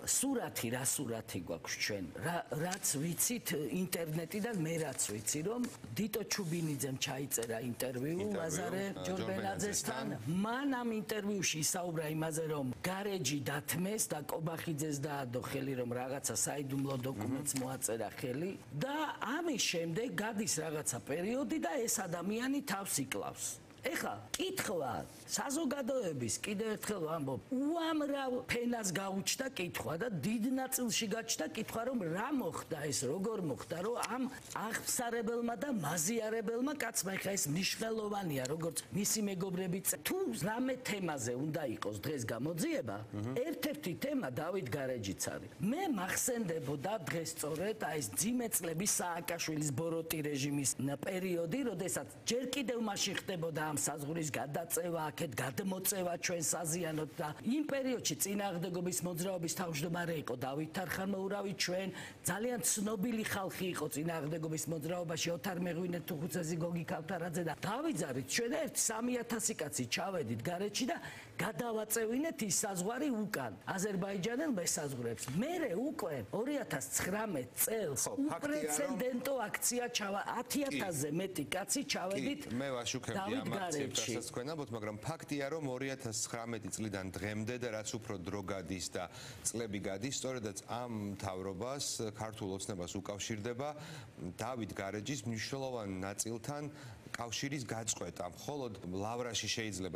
სურათი რა სურათი გვაქვს ჩვენ რაც ვიცით ინტერნეტიდან მე რაც ვიცი რომ დიტო ჩუბინიძემ ჩაიწერა ინტერვიუ ლაზარე ჯორბენაძესთან მან ამ ინტერვიუში ისაუბრა იმაზე რომ გარეჯი დათმეს და კობახიძეს დაადო ხელი რომ რაღაცა საიდუმლო დოკუმენტს მოაწერა ხელი და ამის შემდეგ გადის რაღაცა პერიოდი და ეს ადამიანი თავს იკლავს ეხლა კითხვა საზოგადოების კიდევ ერთხელ ვამბობ უამრავ ფენას გაუჩნდა კითხვა და დიდ ნაწილში გაჩნდა კითხვა რომ რა მოხდა ეს როგორ მოხდა რომ ამ აღფსარებელმა და მაზიარებელმა კაცმა ეხლა ეს მნიშვნელოვანია როგორც მისი მეგობრები თუ რამე თემაზე უნდა იყოს დღეს გამოძიება ერთ-ერთი თემა დავით გარეჯიც არის მე მახსენდებოდა დღეს სწორედ აი ეს ძიმე წლების სააკაშვილის ბოროტი რეჟიმის პერიოდი როდესაც ჯერ კიდევ მაშინ ხდებოდა საზღურის გადაწევა, აქეთ გადმოწევა ჩვენ საზიანოდ და იმ პერიოდში წინააღმდეგობის მოძრაობის თავმჯდომარე იყო დავით თარხანმოურავი ჩვენ ძალიან ცნობილი ხალხი იყო წინააღმდეგობის მოძრაობაში ოთარ მეღვინე თუხუცესი გოგი ქავთარაძე და დავიძარით ჩვენ ერთ 3000 კაცი ჩავედით გარეჯში და გადავაწევინეთ ის საზღვარი უკან აზერბაიჯანელ მესაზღვრეებს მერე უკვე 2019 წელს უპრეცედენტო აქცია 10000-ზე მეტი კაცი ჩავედით მე ვაშუქებდი ამას თქვენებოთ, მაგრამ ფაქტია რომ 2019 წლიდან დღემდე და რაც უფრო დრო გადის და წლები გადის, სწორედაც ამ მთავრობას ქართულ ოცნებას უკავშირდება დავით გარეჯის მნიშვნელოვან ნაწილთან კავშირის გაწყვეტა. მხოლოდ ლავრაში შეიძლება